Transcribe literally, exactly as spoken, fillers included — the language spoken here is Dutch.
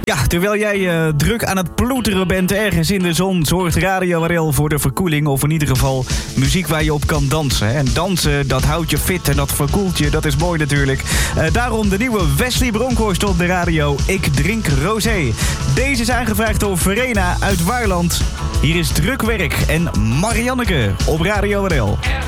Ja, terwijl jij uh, druk aan het ploeteren bent ergens in de zon, zorgt Radio R L voor de verkoeling, of in ieder geval muziek waar je op kan dansen. En dansen, dat houdt je fit en dat verkoelt je, dat is mooi natuurlijk. Uh, daarom de nieuwe Wesley Bronkhorst op de radio, Ik Drink Rosé. Deze is aangevraagd door Verena uit Waarland. Hier is Drukwerk en Marianneke op Radio R L.